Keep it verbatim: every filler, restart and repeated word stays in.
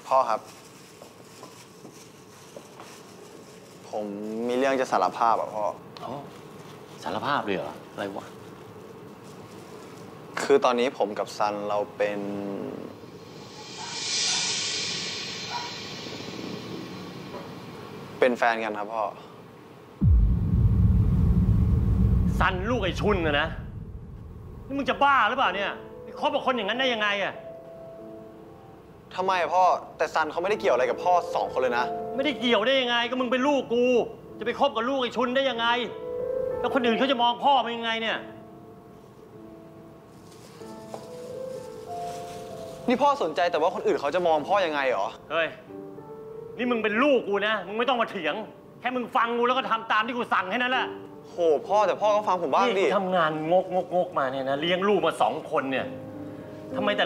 พ่อครับผมมีเรื่องจะสารภาพอะพ่ออ๋อสารภาพเลยเหรออะไรวะคือตอนนี้ผมกับซันเราเป็น เป็นแฟนกันครับพ่อซันลูกไอ้ชุนนะนะนี่มึงจะบ้าหรือเปล่าเนี่ยคบกับคนอย่างนั้นได้ยังไงอะทำไมพ่อแต่ซันเขาไม่ได้เกี่ยวอะไรกับพ่อสองคนเลยนะไม่ได้เกี่ยวได้ยังไงก็มึงเป็นลูกกูจะไปคบกับลูกไอ้ชุนได้ยังไงแล้วคนอื่นเขาจะมองพ่อเป็นยังไงเนี่ยนี่พ่อสนใจแต่ว่าคนอื่นเขาจะมองพ่อยังไงเหรอเฮ้ยนี่มึงเป็นลูกกูนะมึงไม่ต้องมาเถียงแค่มึงฟังกูแล้วก็ทำตามที่กูสั่งแค่นั้นแหละโหพ่อแต่พ่อก็ฟังผมบ้างดิทำงานงกงกงกมาเนี่ยนะเลี้ยงลูกมาสองคนเนี่ยทำไมแต่